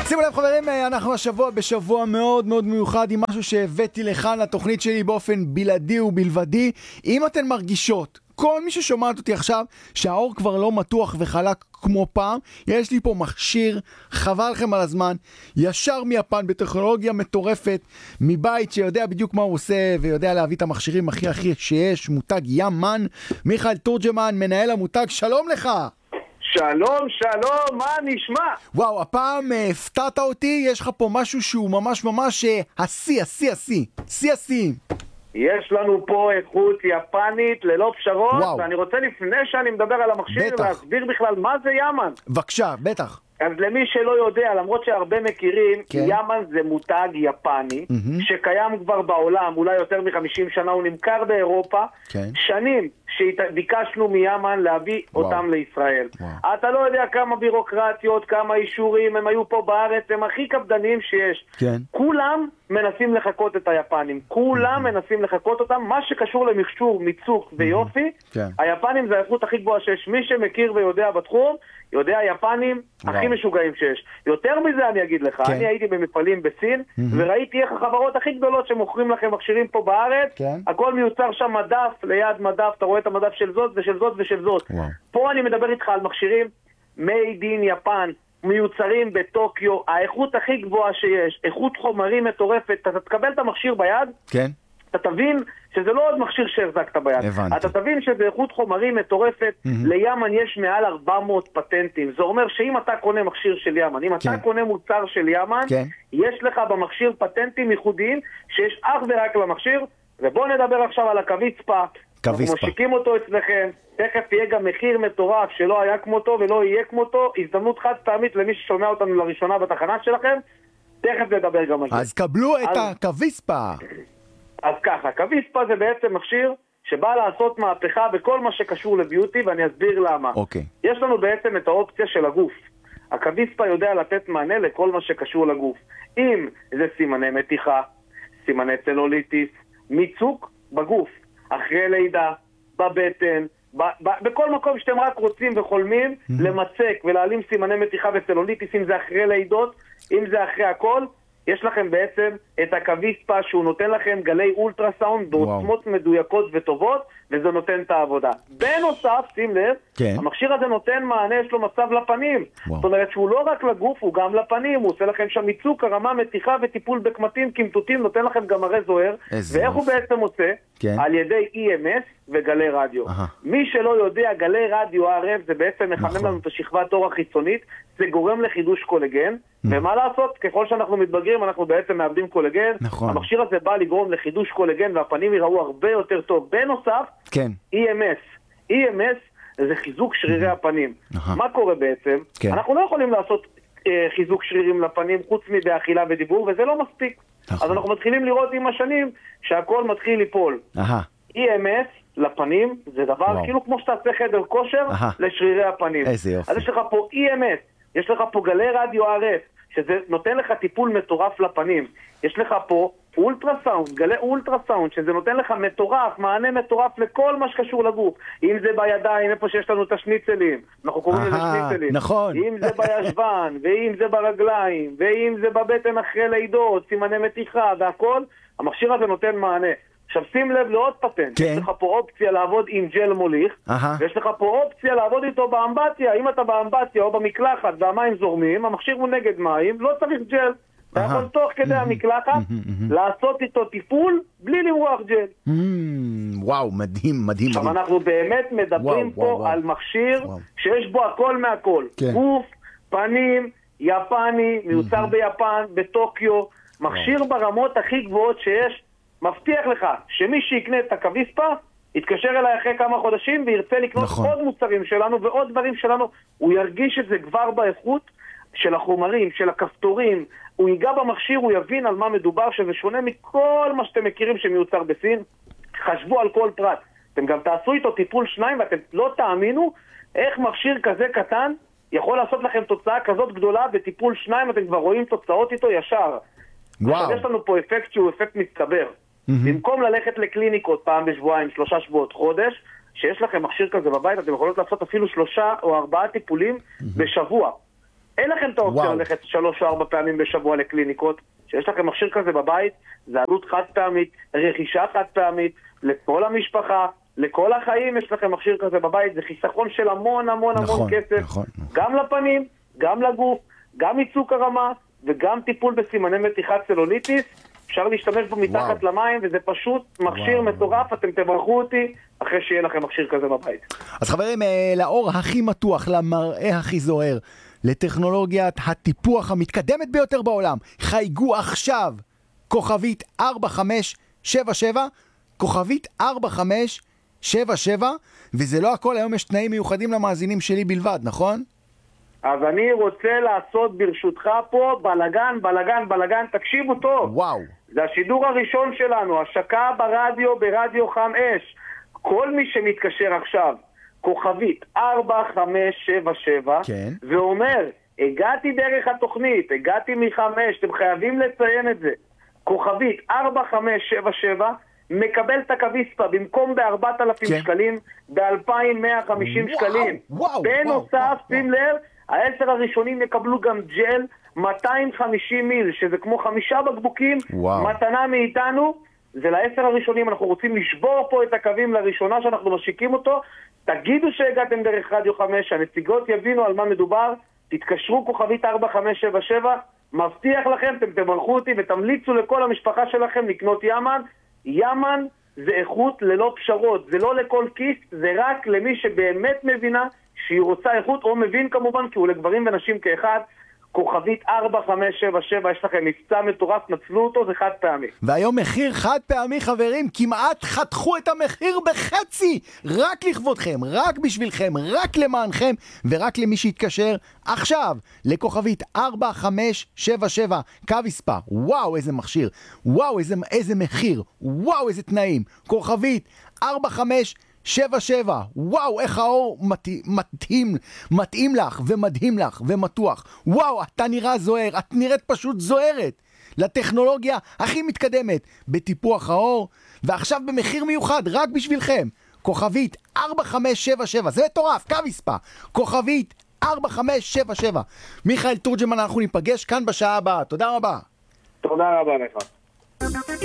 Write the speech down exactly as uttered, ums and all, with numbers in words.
שימו לב חברים, אנחנו השבוע בשבוע מאוד מאוד מיוחד עם משהו שהבאתי לכאן לתוכנית שלי באופן בלעדי ובלבדי. אם אתן מרגישות, כל מי ששומעת אותי עכשיו, שהאור כבר לא מתוח וחלק כמו פעם, יש לי פה מכשיר, חבל לכם על הזמן, ישר מיפן, בטכנולוגיה מטורפת, מבית שיודע בדיוק מה הוא עושה, ויודע להביא את המכשירים הכי הכי שיש, מותג ימן. מיכאל תורג'מן, מנהל המותג, שלום לך. שלום, שלום, מה נשמע? וואו, הפעם uh, הפתעת אותי, יש לך פה משהו שהוא ממש ממש uh, השיא, השיא, השיא, שיא השיא. יש לנו פה איכות יפנית ללא פשרות, וואו. ואני רוצה לפני שאני מדבר על המכשיר בטח. להסביר בכלל מה זה ימן. בבקשה, בטח. אז למי שלא יודע, למרות שהרבה מכירים, כן. ימן זה מותג יפני, מהמם. שקיים כבר בעולם, אולי יותר מ-חמישים שנה, הוא נמכר באירופה, כן. שנים שביקשנו מימן להביא וואו. אותם לישראל. וואו. אתה לא יודע כמה בירוקרטיות, כמה אישורים, הם היו פה בארץ, הם הכי קפדניים שיש. כן. כולם מנסים לחכות את היפנים, כולם מנסים לחכות אותם, מה שקשור למכשור, מיצוק ויופי, כן. היפנים זה האיכות הכי גבוהה שיש, מי שמכיר ויודע בתחום, יודע היפנים הכי וואו. משוגעים שיש. יותר מזה אני אגיד לך, כן. אני הייתי במפעלים בסין, וראיתי איך החברות הכי גדולות שמוכרים לכם מכשירים פה בארץ, כן. הכל מיוצר שם מדף, ליד מדף, אתה רואה את המדף של זאת ושל זאת ושל זאת. וואו. פה אני מדבר איתך על מכשירים made in יפן, מיוצרים בטוקיו, האיכות הכי גבוהה שיש, איכות חומרים מטורפת, אתה תקבל את המכשיר ביד, כן. אתה תבין שזה לא עוד מכשיר שהחזקת ביד. הבנתי. אתה תבין שזה איכות חומרים מטורפת, לימן יש מעל ארבע מאות פטנטים. זה אומר שאם אתה קונה מכשיר של ימן, אם כן. אתה קונה מוצר של ימן, כן. יש לך במכשיר פטנטים ייחודיים שיש אך ורק למכשיר, ובואו נדבר עכשיו על הקוויצפה. קוויצפה. אנחנו משיקים אותו אצלכם, תכף יהיה גם מחיר מטורף שלא היה כמותו ולא יהיה כמותו, הזדמנות חד פעמית למי ששומע אותנו לראשונה בתחנה שלכם, תכף נדבר גם על זה. אז קבלו את אז- הקוויספה. אז ככה, קוויספה זה בעצם מכשיר שבא לעשות מהפכה בכל מה שקשור לביוטי, ואני אסביר למה. אוקיי. יש לנו בעצם את האופציה של הגוף. הקוויספה יודע לתת מענה לכל מה שקשור לגוף. אם זה סימני מתיחה, סימני צלוליטיס, מיצוק בגוף, אחרי לידה, בבטן, ב- ב- בכל מקום שאתם רק רוצים וחולמים למצק ולהעלים סימני מתיחה וצלוליטיס, אם זה אחרי לידות, אם זה אחרי הכל, יש לכם בעצם את הקוויספה שהוא נותן לכם גלי אולטרסאונד בעוצמות מדויקות וטובות, וזה נותן את העבודה. בנוסף, שים לב, כן. המכשיר הזה נותן מענה, יש לו מצב לפנים. וואו. זאת אומרת שהוא לא רק לגוף, הוא גם לפנים, הוא עושה לכם שם מיצוק, הרמה, מתיחה וטיפול בקמטים, קמטוטים, נותן לכם גם הרי זוהר. איזה ואיך הוא יופי. בעצם עושה? כן. על ידי אי אם אס וגלי רדיו. אהה. מי שלא יודע, גלי רדיו אר אף זה בעצם מחמם נכון. לנו את השכבת אור החיצונית, זה גורם לחידוש קולגן, ומה לעשות? ככל שאנחנו מתבגרים אנחנו בעצם מאבדים קולגן, נכון. המכשיר הזה בא לגרום לחידוש קולגן והפנים יראו הרבה יותר טוב. בנוסף, כן. אי אם אס. אי אם אס זה חיזוק שרירי הפנים. אהה. מה קורה בעצם? כן. אנחנו לא יכולים לעשות אה, חיזוק שרירים לפנים חוץ מבאכילה ודיבור, וזה לא מספיק. נכון. אז אנחנו מתחילים לראות עם השנים שהכל מתחיל ליפול. אהה. אי אם אס לפנים זה דבר וואו. כאילו כמו שאתה עושה חדר כושר אהה. לשרירי הפנים. איזה יופי. אז יש לך פה אי אם אס, יש לך פה גלי רדיו אר אף, שזה נותן לך טיפול מטורף לפנים. יש לך פה אולטרסאונד, גלי אולטרסאונד, שזה נותן לך מטורף, מענה מטורף לכל מה שקשור לגוף. אם זה בידיים, איפה שיש לנו את השניצלים, אנחנו קוראים לזה אהה, שניצלים. נכון. אם זה בישבן, ואם זה ברגליים, ואם זה בבטן אחרי לידות, סימני מתיחה והכל, המכשיר הזה נותן מענה. עכשיו שים לב לעוד פטנט, כן. יש לך פה אופציה לעבוד עם ג'ל מוליך, אהה. ויש לך פה אופציה לעבוד איתו באמבטיה. אם אתה באמבטיה או במקלחת והמים זורמים, המכשיר הוא נגד מים, לא צריך ג'ל. אתה יכול תוך כדי המקלחת לעשות איתו טיפול בלי למרוח ג'ל. Mm, וואו, מדהים, מדהים, עכשיו מדהים. אנחנו באמת מדברים וואו, פה וואו, וואו. על מכשיר וואו. שיש בו הכל מהכל. כן. גוף, פנים, יפני, מיוצר ביפן, בטוקיו, מכשיר ברמות הכי גבוהות שיש. מבטיח לך שמי שיקנה את הקוויספה יתקשר אליי אחרי כמה חודשים וירצה לקנות נכון. עוד מוצרים שלנו ועוד דברים שלנו, הוא ירגיש את זה כבר באיכות של החומרים, של הכפתורים, הוא ייגע במכשיר, הוא יבין על מה מדובר, שזה שונה מכל מה שאתם מכירים שמיוצר בסין. חשבו על כל פרט, אתם גם תעשו איתו טיפול שניים ואתם לא תאמינו איך מכשיר כזה קטן יכול לעשות לכם תוצאה כזאת גדולה בטיפול שניים, אתם כבר רואים תוצאות איתו ישר. וואו. עכשיו יש לנו פה אפקט שהוא אפקט מצטבר. במקום ללכת לקליניקות פעם בשבועיים, שלושה שבועות, חודש, שיש לכם מכשיר כזה בבית, אתם יכולות לעשות אפילו שלושה או ארבעה טיפולים בשבוע. אין לכם את האופציה ללכת שלוש או ארבע פעמים בשבוע לקליניקות. שיש לכם מכשיר כזה בבית, זה עלות חד פעמית, רכישה חד פעמית, לכל המשפחה, לכל החיים יש לכם מכשיר כזה בבית, זה חיסכון של המון המון נכון, המון כסף, נכון, גם נכון. לפנים, גם לגוף, גם ייצוק הרמה, וגם טיפול בסימני מתיחת צלוליטיס, אפשר להשתמש בו מתחת וואו. למים, וזה פשוט מכשיר וואו. מטורף, אתם תברכו אותי אחרי שיהיה לכם מכשיר כזה בבית. אז חברים, לאור הכי מתוח, למראה הכי זוהר, לטכנולוגיית הטיפוח המתקדמת ביותר בעולם, חייגו עכשיו כוכבית ארבע חמש שבע שבע, כוכבית ארבע חמש שבע שבע, וזה לא הכל, היום יש תנאים מיוחדים למאזינים שלי בלבד, נכון? אז אני רוצה לעשות ברשותך פה בלגן, בלגן, בלגן, תקשיבו טוב. וואו. זה השידור הראשון שלנו, השקה ברדיו, ברדיו חם אש. כל מי שמתקשר עכשיו, כוכבית ארבע חמש שבע שבע, כן. ואומר, הגעתי דרך התוכנית, הגעתי מחמש, אתם חייבים לציין את זה. כוכבית ארבע חמש שבע שבע, מקבל את הקוויספה במקום ב-ארבעת אלפים כן. שקלים, ב-אלפיים מאה וחמישים שקלים. וואו, בנוסף, וואו, שים לב, העשר הראשונים יקבלו גם ג'ל מאתיים וחמישים מיל, שזה כמו חמישה בקבוקים, וואו. מתנה מאיתנו. זה לעשר הראשונים, אנחנו רוצים לשבור פה את הקווים לראשונה שאנחנו משיקים אותו. תגידו שהגעתם דרך רדיו חמש, הנציגות יבינו על מה מדובר, תתקשרו כוכבית ארבע חמש שבע שבע, מבטיח לכם, אתם תברכו אותי ותמליצו לכל המשפחה שלכם לקנות ימן. ימן זה איכות ללא פשרות, זה לא לכל כיס, זה רק למי שבאמת מבינה שהיא רוצה איכות, או מבין כמובן, כי הוא לגברים ונשים כאחד. כוכבית ארבע חמש שבע שבע, יש לכם מבצע מטורף, נצלו אותו, זה חד פעמי. והיום מחיר חד פעמי, חברים, כמעט חתכו את המחיר בחצי, רק לכבודכם, רק בשבילכם, רק למענכם, ורק למי שיתקשר עכשיו לכוכבית ארבע חמש שבע שבע, קו הספה. וואו, איזה מכשיר, וואו, איזה, איזה מחיר, וואו, איזה תנאים. כוכבית ארבע חמש שבע שבע, וואו, איך האור מתאים, מתאים, מתאים לך ומדהים לך ומתוח. וואו, אתה נראה זוהר, את נראית פשוט זוהרת. לטכנולוגיה הכי מתקדמת בטיפוח האור, ועכשיו במחיר מיוחד רק בשבילכם. כוכבית ארבע חמש שבע שבע, זה מטורף, קו הספה. כוכבית ארבע חמש שבע שבע. מיכאל תורג'מן, אנחנו ניפגש כאן בשעה הבאה. תודה רבה. תודה רבה לך.